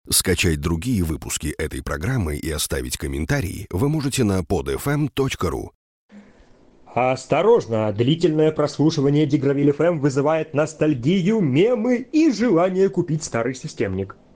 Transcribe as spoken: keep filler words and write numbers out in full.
Скачать другие выпуски этой программы и оставить комментарии вы можете на под эф эм точка ру. Осторожно! Длительное прослушивание Дигровиль эф эм вызывает ностальгию, мемы и желание купить старый системник.